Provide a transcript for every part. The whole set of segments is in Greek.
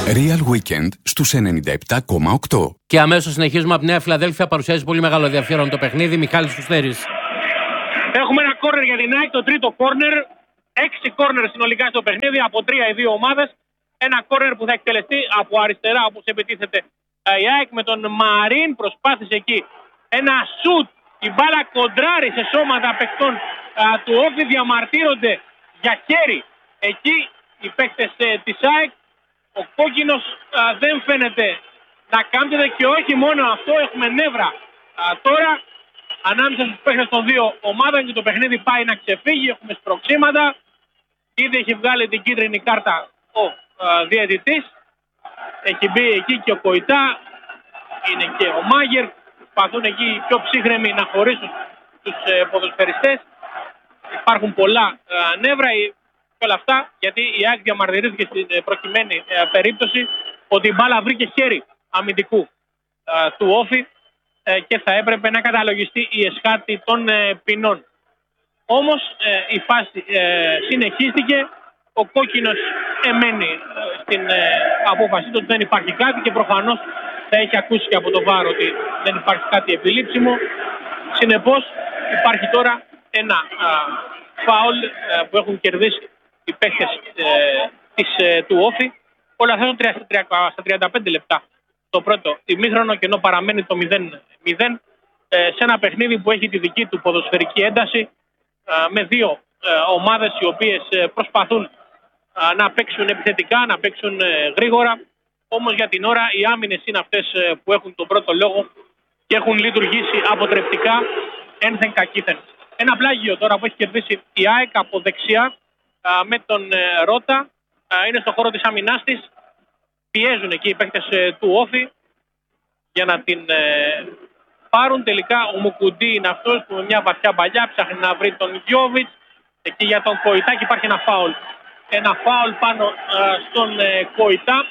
Real Weekend στους 97,8. Και αμέσως συνεχίζουμε από Νέα Φιλαδέλφια. Παρουσιάζει πολύ μεγάλο ενδιαφέρον το παιχνίδι. Μιχάλης Φουστέρης. Έχουμε ένα κόρνερ για την ΑΕΚ, το τρίτο κόρνερ. 6 κόρνερ συνολικά στο παιχνίδι από 3 οι δύο ομάδες. Ένα κόρνερ που θα εκτελεστεί από αριστερά, όπως επιτίθεται η ΑΕΚ, με τον Μαρίν. Προσπάθησε εκεί ένα σουτ. Η μπάλα κοντράρει σε σώματα παιχτών του Όφη. Διαμαρτύρονται για χέρι εκεί οι παίκτες της ΑΕΚ. Ο κόκκινος δεν φαίνεται να κάμπτεται, και όχι μόνο αυτό, έχουμε νεύρα τώρα ανάμεσα στους παίκτες των δύο ομάδων και το παιχνίδι πάει να ξεφύγει. Έχουμε σπροξήματα. Ήδη έχει βγάλει την κίτρινη κάρτα ο διαιτητής. Έχει μπει εκεί και ο Κοϊτά. Είναι και ο Μάγερ. Προσπαθούν εκεί οι πιο ψύχρεμοι να χωρίσουν τους ποδοσφαιριστές. Υπάρχουν πολλά νεύρα και όλα αυτά, γιατί η ΑΕΚ διαμαρτυρήθηκε στην προκειμένη περίπτωση ότι η μπάλα βρήκε χέρι αμυντικού του Όφη και θα έπρεπε να καταλογιστεί η εσχάτη των ποινών. Όμως η φάση συνεχίστηκε. Ο κόκκινος εμένει στην απόφαση του ότι δεν υπάρχει κάτι και προφανώς θα έχει ακούσει και από το VAR ότι δεν υπάρχει κάτι επιλήψιμο. Συνεπώς υπάρχει τώρα ένα φάουλ που έχουν κερδίσει οι παίκτες του Όφη. Όλα αυτά στα 35 λεπτά το πρώτο ημίχρονο, και ενώ παραμένει το 0-0 σε ένα παιχνίδι που έχει τη δική του ποδοσφαιρική ένταση, με δύο ομάδες οι οποίες προσπαθούν να παίξουν επιθετικά, να παίξουν γρήγορα. Όμως για την ώρα οι άμυνες είναι αυτές που έχουν τον πρώτο λόγο και έχουν λειτουργήσει αποτρεπτικά ένθεν κακήθεν. Ένα πλάγιο τώρα που έχει κερδίσει η ΑΕΚ από δεξιά με τον Ρώτα. Είναι στο χώρο της αμυνάς της. Πιέζουν εκεί οι παίκτες του Όφη για να την πάρουν. Τελικά ο Μουκουντή είναι αυτός που με μια βαθιά παλιά ψάχνει να βρει τον Γιώβιτς. Εκεί για τον Κοϊτά και υπάρχει ένα φάουλ. Ένα φάουλ πάνω στον Κοϊτά.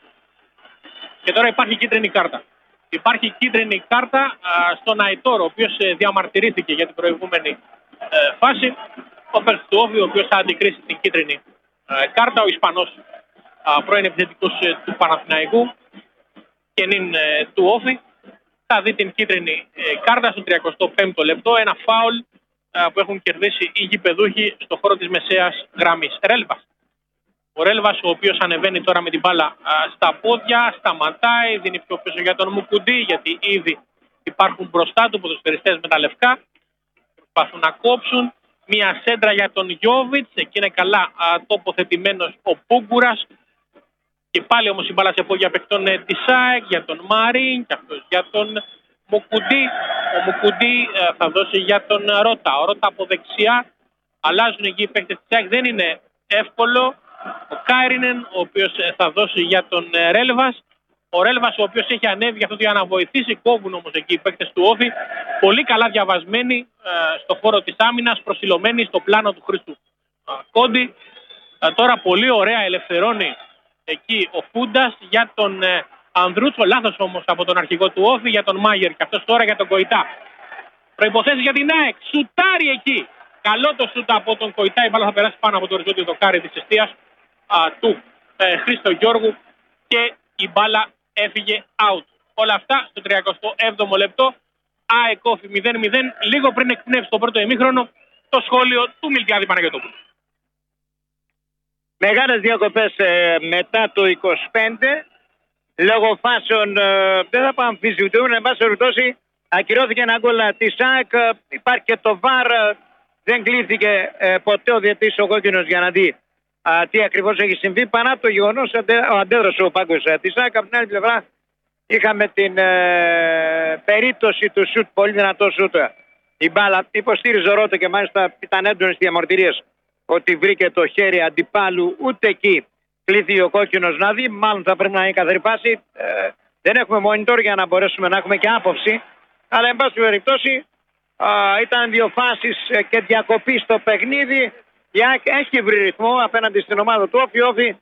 Και τώρα υπάρχει κίτρινη κάρτα. Υπάρχει κίτρινη κάρτα στον Αϊτόρ, ο οποίος διαμαρτυρήθηκε για την προηγούμενη φάση. Ο παίκτης του Όφη, ο οποίος θα αντικρίσει την κίτρινη κάρτα, ο Ισπανός πρώην επιθετικός του Παναθηναϊκού και νυν του Όφη, θα δει την κίτρινη κάρτα στο 35ο λεπτό. Ένα φάουλ που έχουν κερδίσει οι γηπεδούχοι στο χώρο της μεσαίας γραμμής. Ρέλβας. Ο Ρέλβας, ο οποίος ανεβαίνει τώρα με την μπάλα στα πόδια, σταματάει, δίνει πιο πίσω για τον Μουκουντή, γιατί ήδη υπάρχουν μπροστά του ποδοσφαιριστές με τα λευκά. Προσπαθούν να κόψουν. Μία σέντρα για τον Γιώβιτς, εκεί είναι καλά τοποθετημένος ο Πούγκουρας. Και πάλι όμως η μπάλα σε πόδια παιχτών της ΑΕΚ, για τον Μαρίν και αυτός για τον Μουκουντή. Ο Μουκουντή θα δώσει για τον Ρώτα. Ο Ρώτα από δεξιά. Αλλάζουν εκεί οι παίκτες της ΑΕΚ, δεν είναι εύκολο. Ο Κάιρινεν, ο οποίος θα δώσει για τον Ρέλβας. Ο Ρέλβας, ο οποίος έχει ανέβει για αυτό για να βοηθήσει. Κόβουν όμως εκεί οι παίκτες του Όφη. Πολύ καλά διαβασμένοι στο χώρο της άμυνας, προσιλωμένοι στο πλάνο του Χρήστου Κόντι. Τώρα πολύ ωραία ελευθερώνει εκεί ο Φούντας για τον Ανδρούτσο. Λάθος όμως από τον αρχηγό του Όφη, για τον Μάγερ. Και αυτός τώρα για τον Κοϊτά. Προϋποθέσεις για την ΑΕΚ. Σουτάρει εκεί. Καλό το σούτα από τον Κοϊτά. Η μπάλα θα περάσει πάνω από το οριζόντιο δοκάρι της εστίας του Χρήστο Γιώργου και η μπάλα έφυγε out. Όλα αυτά στο 37ο λεπτό. ΑΕΚ Όφη 0-0. Λίγο πριν εκπνεύσει το πρώτο ημίχρονο, το σχόλιο του Μιλτιάδη Παναγιωτόπουλου. Μεγάλες διακοπές μετά το 25. Λόγω φάσεων δεν θα πάμε αμφισβητούν. Εν πάση περιπτώσει ακυρώθηκε ένα γκολ της ΑΕΚ. Υπάρχει και το VAR. Δεν κλείθηκε ποτέ ο διαιτητής ο κόκκινος για να δει τι ακριβώς έχει συμβεί. Παρά το γεγονός αντέδρασε ο πάγκος της ΑΕΚ. Από την άλλη πλευρά είχαμε την περίπτωση του σουτ, πολύ δυνατό σουτ. Η μπάλα υποστήριζε ο Ρώτα και μάλιστα ήταν έντονες διαμαρτυρίες ότι βρήκε το χέρι αντιπάλου. Ούτε εκεί κλείθηκε ο κόκκινος να δει. Μάλλον θα πρέπει να είναι καθαρή πάση. Δεν έχουμε monitor για να μπορέσουμε να έχουμε και άποψη. Αλλά εν πάση περιπτώσει ήταν δύο φάσεις και διακοπή στο παιχνίδι. Η ΑΕΚ έχει βρει ρυθμό απέναντι στην ομάδα του Όφη. Όφη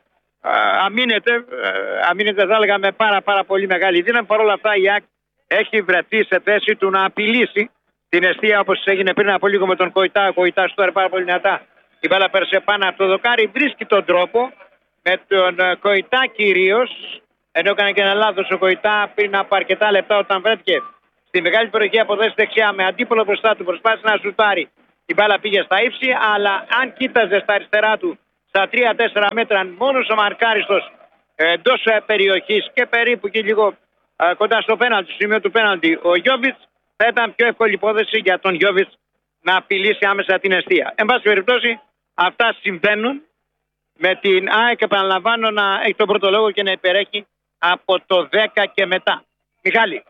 αμήνεται θα έλεγα με πάρα πολύ μεγάλη δύναμη. Παρ' όλα αυτά η ΑΕΚ έχει βρεθεί σε θέση του να απειλήσει την εστία, όπως έγινε πριν από λίγο με τον Κοϊτά. Ο Κοϊτάς τώρα πάρα πολύ δυνατά. Η μπάλα πέρασε πάνω από το δοκάρι. Βρίσκει τον τρόπο με τον Κοϊτά κυρίως, ενώ έκανε και ένα λάθος ο Κοϊτά πριν από αρκετά λεπτά όταν βρέθηκε στη μεγάλη περιοχή από δεξιά με αντίπολο μπροστά του, προσπάθησε να σουτάρει. Η μπάλα πήγε στα ύψη, αλλά αν κοίταζε στα αριστερά του στα 3-4 μέτρα, μόνος ο μαρκάριστος εντός περιοχής και περίπου και λίγο κοντά στο πέναλτι, στο σημείο του πέναλτι, ο Γιόβιτς, θα ήταν πιο εύκολη υπόθεση για τον Γιόβιτς να απειλήσει άμεσα την εστία. Εν πάση περιπτώσει, αυτά συμβαίνουν με την ΑΕΚ, επαναλαμβάνω, να έχει τον πρώτο λόγο και να υπερέχει από το 10 και μετά. Μιχάλη.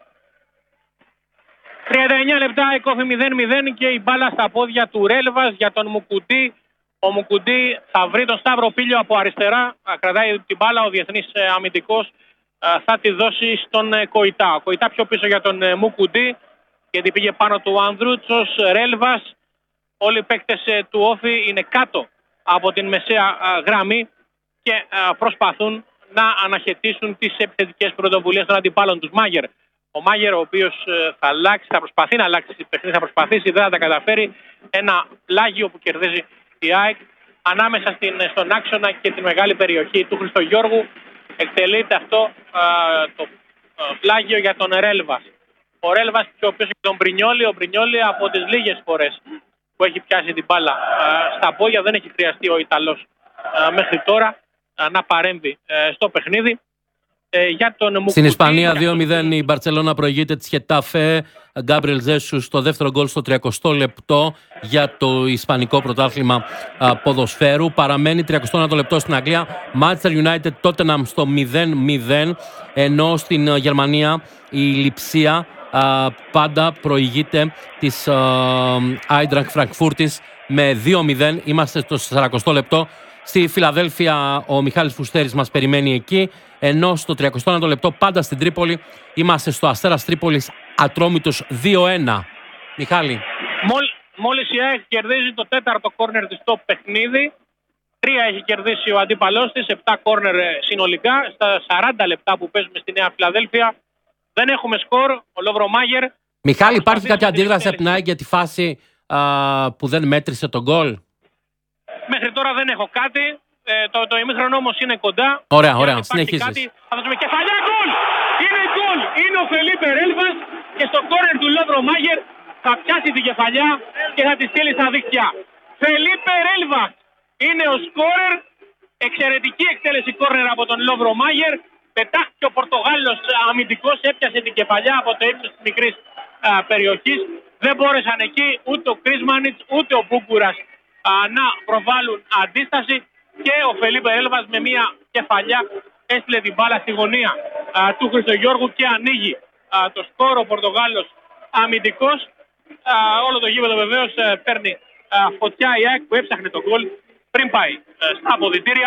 39 λεπτά, εκόφη 0-0 και η μπάλα στα πόδια του Ρέλβας για τον Μουκουντή. Ο Μουκουντή θα βρει τον Σταύρο Πίλιο από αριστερά, κρατάει την μπάλα, ο διεθνής αμυντικός θα τη δώσει στον Κοϊτά. Ο Κοϊτά πιο πίσω για τον Μουκουντή, γιατί πήγε πάνω του Ανδρούτσος, Ρέλβας. Όλοι οι παίκτες του Όφη είναι κάτω από την μεσαία γραμμή και προσπαθούν να αναχαιτήσουν τις επιθετικές πρωτοβουλίες των αντιπάλων τους. Μάγερ. Ο Μάγερ, ο οποίος θα αλλάξει, θα προσπαθεί να αλλάξει την παιχνίδι, θα προσπαθήσει, δεν θα τα καταφέρει. Ένα πλάγιο που κερδίζει η ΑΕΚ ανάμεσα στον άξονα και τη μεγάλη περιοχή του Χριστογιώργου. Εκτελείται αυτό το πλάγιο για τον Ρέλβας. Ο Ρέλβας πιο πίσω για τον Μπρινιόλι. Ο Μπρινιόλι από τις λίγες φορές που έχει πιάσει την μπάλα στα πόδια, δεν έχει χρειαστεί ο Ιταλός μέχρι τώρα να παρέμβει στο παιχνίδι. Για τον Μουκουτί, στην Ισπανία 2-0 η Μπαρτσελώνα προηγείται της Χετάφε. Γκάμπριελ Ζέσους στο δεύτερο γκολ στο 30 λεπτό για το Ισπανικό πρωτάθλημα ποδοσφαίρου. Παραμένει 31 λεπτό στην Αγγλία. Manchester United Tottenham στο 0-0, ενώ στην Γερμανία η Λιψία πάντα προηγείται της Άιντραχτ Φραγκφούρτης με 2-0. Είμαστε στο 40 λεπτό. Στη Φιλαδέλφια ο Μιχάλης Φουστέρης μας περιμένει εκεί, ενώ στο 31 λεπτό πάντα στην Τρίπολη είμαστε στο Αστέρας Τρίπολης Ατρόμητος 2-1. Μιχάλη. Μόλις η ΑΕΚ κερδίζει το τέταρτο κόρνερ της στο παιχνίδι, 3 έχει κερδίσει ο αντίπαλός της, 7 κόρνερ συνολικά. Στα 40 λεπτά που παίζουμε στη Νέα Φιλαδέλφια δεν έχουμε σκορ. Ο Λόβρο Μάγερ. Μιχάλη, υπάρχει κάποια αντίδραση από την ΑΕΚ για τη φάση που δεν μέτρησε τον γκολ? Μέχρι τώρα δεν έχω κάτι. Το ημίχρονο όμως είναι κοντά. Ωραία, συνεχίζεις. Θα δώσουμε κεφαλιά, γκολ! Είναι γκολ! Είναι ο Φελίπε Ρέλβας και στο κόρνερ του Λόβρο Μάγερ θα πιάσει την κεφαλιά και θα τη στείλει στα δίκτυα. Φελίπε Ρέλβας είναι ο σκόρερ. Εξαιρετική εκτέλεση κόρνερ από τον Λόβρο Μάγερ. Πετάχτηκε ο Πορτογάλος αμυντικός, έπιασε την κεφαλιά από το ύψος της μικρής περιοχής. Δεν μπόρεσαν εκεί ούτε ο Κρίσμανιτς ούτε ο Μπούκουρας να προβάλλουν αντίσταση και ο Φελίπε Ρέλβας με μια κεφαλιά έστειλε την μπάλα στη γωνία του Χριστογιώργου και ανοίγει το σκορ. Ο Πορτογάλος αμυντικός. Όλο το γήπεδο βεβαίως παίρνει φωτιά η ΑΕΚ που έψαχνε τον γκολ πριν πάει στα αποδυτήρια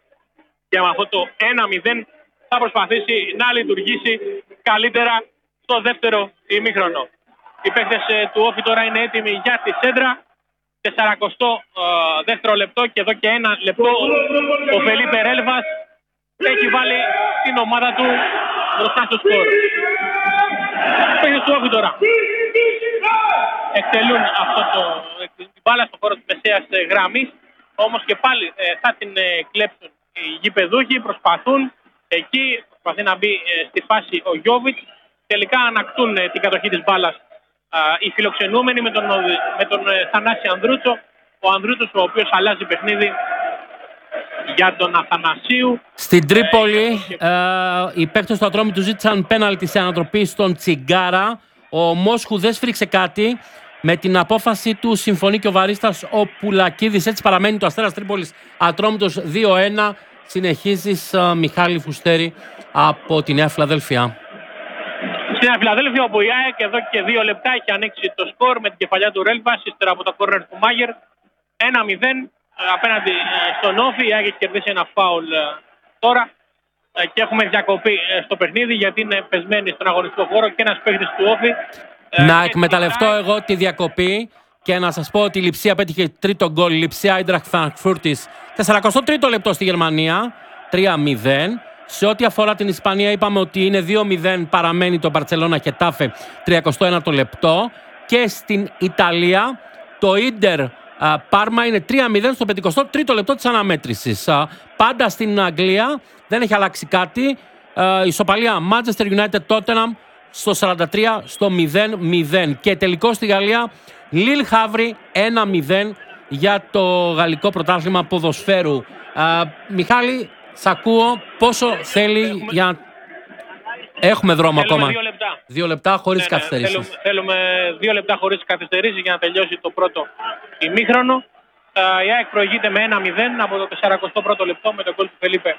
και με αυτό το 1-0 θα προσπαθήσει να λειτουργήσει καλύτερα στο δεύτερο ημίχρονο. Οι παίκτες του Όφη τώρα είναι έτοιμοι για τη σέντρα. 42 λεπτό και εδώ και 1 λεπτό ο Φελίπε Ρέλβας έχει βάλει την ομάδα του μπροστά στο σκορ. Οι παίκτες του Όφη τώρα εκτελούν την μπάλα στο χώρο της μεσαίας γραμμής, όμως και πάλι θα την κλέψουν οι γηπεδούχοι, προσπαθεί να μπει στη φάση ο Γιόβιτς, τελικά ανακτούν την κατοχή της μπάλας οι φιλοξενούμενοι με τον Θανάση Ανδρούτσο. Ο Ανδρούτσος ο οποίος αλλάζει παιχνίδι για τον Αθανασίου. Στην Τρίπολη οι παίκτες του Ατρόμητου ζήτησαν πέναλτι σε ανατροπή στον Τσιγκάρα. Ο Μόσχου δεν σφίριξε κάτι. Με την απόφαση του συμφωνεί και ο βαρίστας ο Πουλακίδης. Έτσι παραμένει το Αστέρας Τρίπολης Ατρόμητος 2-1. Συνεχίζεις, Μιχάλη Φουστέρη, από τη Νέα Φιλαδέλφια. Στη Νέα Φιλαδέλφια, όπου η ΑΕΚ εδώ και 2 λεπτά έχει ανοίξει το σκορ με την κεφαλιά του Ρέλβας ύστερα από το κόρνερ του Μάγερ. 1-0 απέναντι στον Όφη. Η ΑΕΚ έχει κερδίσει ένα φάουλ τώρα και έχουμε διακοπή στο παιχνίδι γιατί είναι πεσμένοι στον αγωνιστικό χώρο και ένας παίκτης του Όφη. Να εκμεταλλευτώ εγώ τη διακοπή και να σας πω ότι η Λιψία πέτυχε τρίτο γκολ. Η Λιψία Άιντραχτ Φραγκφούρτης 43ο λεπτό στη Γερμανία, 3-0. Σε ό,τι αφορά την Ισπανία είπαμε ότι είναι 2-0, παραμένει το Μπαρτσελώνα Χετάφε 31ο λεπτό. Και στην Ιταλία το Ίντερ Πάρμα είναι 3-0 στο 53ο λεπτό της αναμέτρησης. Πάντα στην Αγγλία δεν έχει αλλάξει κάτι. Ισοπαλία Manchester United Tottenham στο 43 στο 0-0. Και τελικό στη Γαλλία Λιλ Χαύρι 1-0 για το γαλλικό πρωτάθλημα ποδοσφαίρου. Μιχάλη, σ' ακούω. Πόσο θέλει για... Έχουμε δρόμο ακόμα. 2 λεπτά χωρίς καθυστερήσεις. Θέλουμε 2 λεπτά χωρίς καθυστερήσεις για να τελειώσει το πρώτο ημίχρονο. Η ΑΕΚ προηγείται με 1-0 από το 41ο λεπτό με τον γκολ του Φελίπε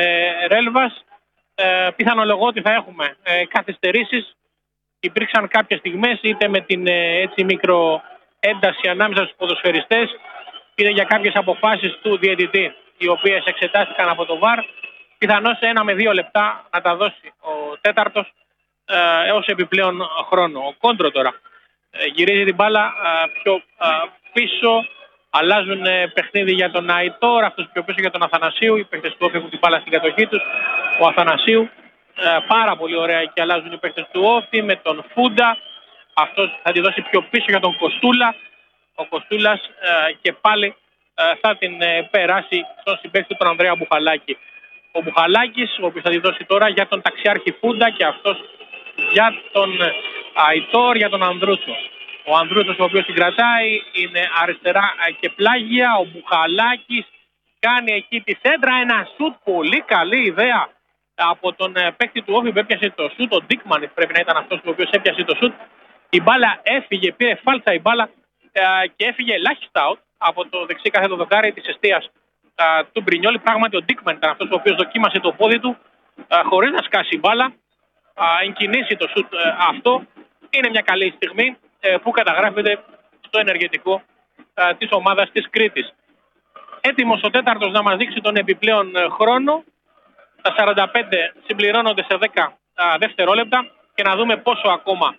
Ρέλβας. Πιθανολογώ ότι θα έχουμε καθυστερήσεις. Υπήρξαν κάποιες στιγμές είτε με την έτσι μικρο ένταση ανάμεσα στους ποδοσφαιριστές είτε για κάποιες αποφάσεις του διαιτητή οι οποίες εξετάστηκαν από το ΒΑΡ. Πιθανώς 1 με 2 λεπτά να τα δώσει ο τέταρτος έως επιπλέον χρόνο. Ο Κόντρο τώρα γυρίζει την μπάλα πιο πίσω. Αλλάζουν παιχνίδι για τον Αϊτόρ, αυτός πιο πίσω για τον Αθανασίου. Οι παίκτες του Όφη έχουν την μπάλα στην κατοχή τους. Ο Αθανασίου πάρα πολύ ωραία και αλλάζουν οι παίκτες του Όφη με τον Φούντα. Αυτός θα τη δώσει πιο πίσω για τον Κοστούλα. Ο Κοστούλας και πάλι θα την περάσει στον συμπαίκτη του τον Ανδρέα Μπουχαλάκη. Ο Μπουχαλάκης, ο οποίος θα τη δώσει τώρα για τον ταξιάρχη Φούντα και αυτός για τον Αϊτόρ, για τον Ανδρούτσο. Ο Ανδρούτσος ο οποίος την κρατάει είναι αριστερά και πλάγια. Ο Μπουχαλάκης κάνει εκεί τη σέντρα, ένα σουτ, πολύ καλή ιδέα από τον παίκτη του Όφη που έπιασε το σουτ. Ο Ντίκμαν πρέπει να ήταν αυτός ο οποίος έπιασε το σουτ. Η μπάλα έφυγε, πήρε φάλτσα η μπάλα και έφυγε ελάχιστα out από το δεξί κάθετο δοκάρι της εστίας του Μπρινιόλη. Πράγματι ο Ντίκμαν ήταν αυτός ο οποίος δοκίμασε το πόδι του χωρίς να σκάσει η μπάλα. Εγκινήσει το σουτ αυτό. Είναι μια καλή στιγμή που καταγράφεται στο ενεργετικό της ομάδας της Κρήτης. Έτοιμος ο τέταρτος να μας δείξει τον επιπλέον χρόνο. Τα 45 συμπληρώνονται σε 10 δευτερόλεπτα και να δούμε πόσο ακόμα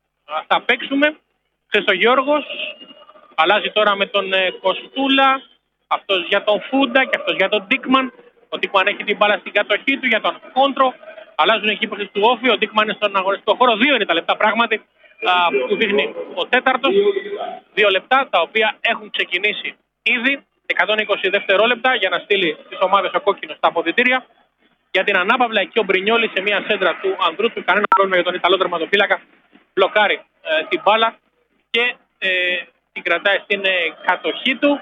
θα παίξουμε. Χριστογιώργος αλλάζει τώρα με τον Κοστούλα. Αυτός για τον Φούντα και αυτός για τον Ντίκμαν. Ο Ντίκμαν έχει την μπάλα στην κατοχή του για τον Κόντρο. Αλλάζουν εκεί που του Όφη. Ο Ντίκμαν είναι στον αγωνιστικό χώρο. 2 είναι τα λεπτά πράγματι που δείχνει ο τέταρτος. 2 λεπτά τα οποία έχουν ξεκινήσει ήδη. 120 δευτερόλεπτα για να στείλει τις ομάδες ο κόκκινος στα αποδυτήρια. Για την ανάπαυλα εκεί ο Μπρινιόλη σε μια σέντρα του Ανδρούτσου. Κανένα πρόβλημα για τον Ιταλό τερματοφύλακα. Μπλοκάρει την μπάλα και την κρατάει στην κατοχή του.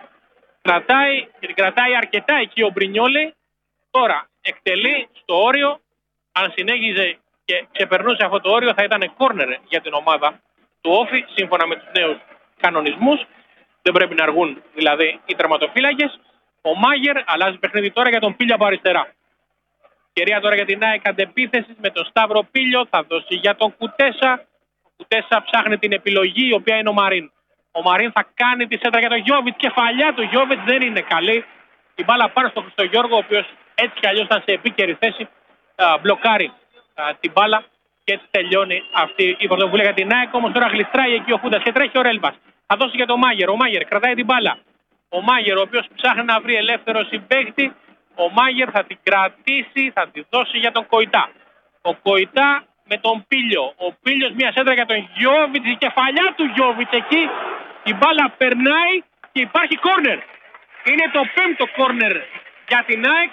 Και την κρατάει αρκετά εκεί ο Μπρινιόλη. Τώρα εκτελεί στο όριο. Αν συνέχιζε και ξεπερνούσε αυτό το όριο θα ήταν κόρνερ για την ομάδα του Όφη σύμφωνα με τους νέους κανονισμούς. Δεν πρέπει να αργούν δηλαδή οι τερματοφύλακες. Ο Μάγερ αλλάζει παιχνίδι τώρα για τον Πίλιο από αριστερά. Ευκαιρία τώρα για την ΑΕΚ αντεπίθεσης με τον Σταύρο Πίλιο. Θα δώσει για τον Κουτέσα. Ο Κουτέσα ψάχνει την επιλογή η οποία είναι ο Μαρίν. Ο Μαρίν θα κάνει τη σέντρα για τον Γιώβιτς. Κεφαλιά του Γιώβιτς δεν είναι καλή. Η μπάλα πάνω στον Χριστογιώργο, ο οποίος έτσι κι αλλιώς ήταν σε επίκαιρη θέση. Μπλοκάρει την μπάλα και έτσι τελειώνει αυτή η πρωτοβουλία για την ΑΕΚ. Όμως τώρα γλιστράει εκεί ο Φούντας και τρέχει ο Ρέλβας. Θα δώσει για τον Μάγερ. Ο Μάγερ κρατάει την μπάλα. Ο Μάγερ, ο οποίος ψάχνει να βρει ελεύθερο συμπαίκτη. Ο Μάγερ θα την κρατήσει, θα τη δώσει για τον Κοϊτά. Ο Κοϊτά με τον Πίλιο. Ο Πίλιος μια σέντρα για τον Γιώβιτς. Η κεφαλιά του Γιώβιτς εκεί. Η μπάλα περνάει και υπάρχει κόρνερ. Είναι το 5ο κόρνερ για την ΑΕΚ.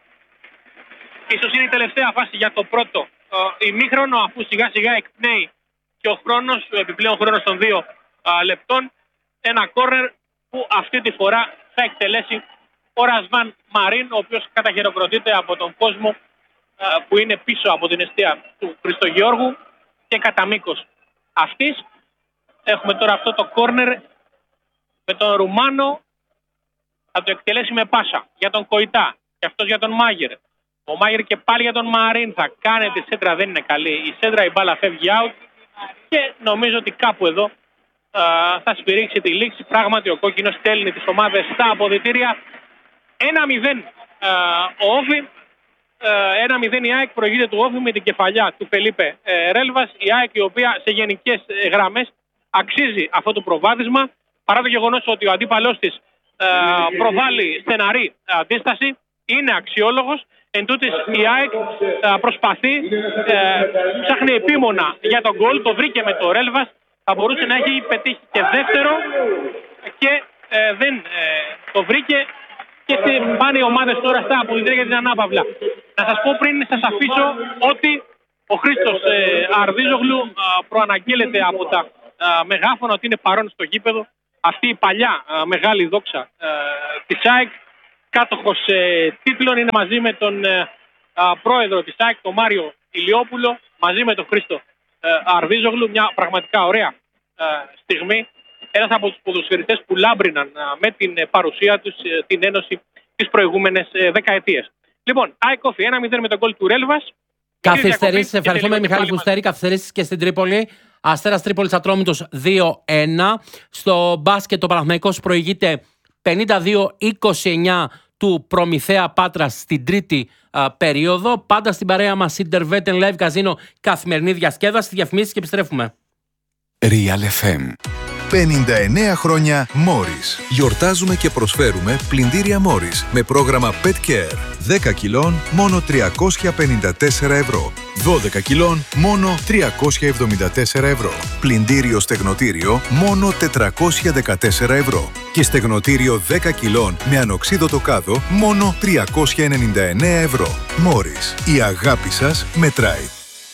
Ίσως είναι η τελευταία φάση για το πρώτο ημίχρονο, αφού σιγά σιγά εκπνέει και ο χρόνος, ο επιπλέον χρόνος των 2 λεπτών. Ένα κόρνερ που αυτή τη φορά θα εκτελέσει ο Ρασβάν Μαρίν, ο οποίος καταχειροκροτείται από τον κόσμο που είναι πίσω από την εστία του Χριστογιώργου και κατά μήκος αυτής. Έχουμε τώρα αυτό το κόρνερ με τον Ρουμάνο. Θα το εκτελέσει με πάσα για τον Κοϊτά και αυτός για τον Μάγερ. Ο Μάγερ και πάλι για τον Μαρίν θα κάνει τη σέντρα, δεν είναι καλή. Η σέντρα, η μπάλα φεύγει out και νομίζω ότι κάπου εδώ θα σφυρίξει τη λήξη. Πράγματι ο κόκκινος στέλνει τις ομάδες στα αποδυτήρια. 1-0 ο Όφη. 1-0 η ΑΕΚ προηγείται του Όφη με την κεφαλιά του Φελίπε Ρέλβας. Η ΑΕΚ η οποία σε γενικές γραμμές αξίζει αυτό το προβάδισμα παρά το γεγονός ότι ο αντίπαλός της προβάλλει στεναρή αντίσταση. Είναι αξιόλογος. Εν τούτης η ΑΕΚ προσπαθεί, ψάχνει επίμονα για τον γκολ, το βρήκε με το Ρέλβας, θα μπορούσε να έχει πετύχει και δεύτερο και δεν το βρήκε και πάνε οι ομάδες τώρα στα αποδυτήρια για την ανάπαυλα. Να σας πω πριν σας αφήσω ότι ο Χρήστος Αρβίζογλου προαναγγέλλεται από τα μεγάφωνα ότι είναι παρόν στο γήπεδο. Αυτή η παλιά μεγάλη δόξα της ΑΕΚ, κάτοχος τίτλων, είναι μαζί με τον πρόεδρο της ΑΕΚ, τον Μάριο Ηλιόπουλο, μαζί με τον Χρήστο Αρβίζογλου. Μια πραγματικά ωραία στιγμή. Ένας από τους ποδοσφαιριστές που λάμπριναν με την παρουσία τους την Ένωση τις προηγούμενες δεκαετίες. Λοιπόν, ΑΕΚ Όφη 1-0 με τον γκολ του Ρέλβας. Καθυστερήσεις, ευχαριστούμε Μιχάλη Φουστέρη. Καθυστερήσεις και στην Τρίπολη. Αστέρας Τρίπολης Ατρόμητος 2-1. Στο μπάσκετ ο Παναθηναϊκός προηγείται 52-29 του Προμηθέα Πάτρας στην τρίτη περίοδο. Πάντα στην παρέα μας Intervet Live Casino, καθημερινή διασκέδαση, διαφημίσεις και επιστρέφουμε. Real FM. 59 χρόνια Morris. Γιορτάζουμε και προσφέρουμε πλυντήρια Morris με πρόγραμμα Pet Care. 10 κιλών μόνο 354 ευρώ. 12 κιλών μόνο 374 ευρώ. Πλυντήριο στεγνοτήριο μόνο 414 ευρώ. Και στεγνοτήριο 10 κιλών με ανοξίδωτο κάδο μόνο 399 ευρώ. Morris. Η αγάπη σας μετράει.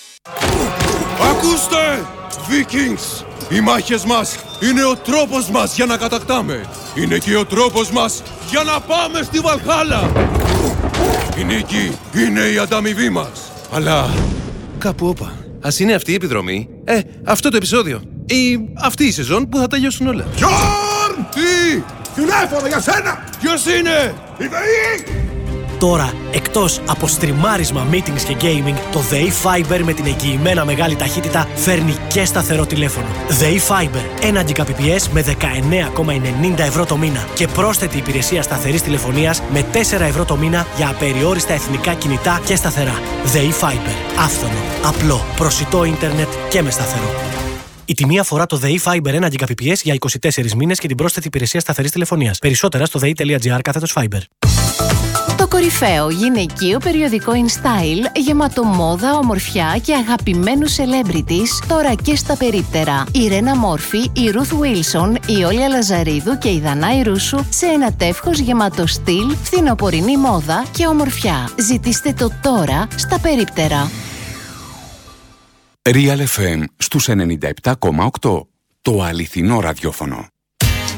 Ακούστε! Vikings! Οι μάχες μας είναι ο τρόπος μας για να κατακτάμε. Είναι και ο τρόπος μας για να πάμε στη Βαλχάλα. Η νίκη είναι η ανταμοιβή μας. Αλλά κάπου όπα. Ας είναι αυτή η επιδρομή. Αυτό το επεισόδιο. Ή αυτή η σεζόν που θα τελειώσουν όλα. Γιόρν! Τι! Τηλέφωνο για σένα! Ποιος είναι? Η ΔΕΗ! Τώρα, εκτός από στριμάρισμα, meetings και gaming, το ΔΕΗ Fiber με την εγγυημένα μεγάλη ταχύτητα φέρνει και σταθερό τηλέφωνο. ΔΕΗ Fiber, 1 Gbps με 19,90 ευρώ το μήνα και πρόσθετη υπηρεσία σταθερής τηλεφωνίας με 4 ευρώ το μήνα για απεριόριστα εθνικά κινητά και σταθερά. ΔΕΗ Fiber, άφθονο, απλό, προσιτό ίντερνετ και με σταθερό. Η τιμή αφορά το ΔΕΗ Fiber 1 Gbps για 24 μήνες και την πρόσθετη υπηρεσία σταθερής τηλεφωνίας. Περισσότερα στο dei.gr/Fiber. Το κορυφαίο γυναικείο περιοδικό InStyle, γεμάτο μόδα, ομορφιά και αγαπημένους celebrities, τώρα και στα περίπτερα. Η Ρένα Μόρφη, η Ruth Wilson, η Όλια Λαζαρίδου και η Δανάη Ρούσου σε ένα τεύχος γεμάτο στυλ, φθινοπορεινή μόδα και ομορφιά. Ζητήστε το τώρα στα περίπτερα. Real FM στους 97,8. Το αληθινό ραδιόφωνο.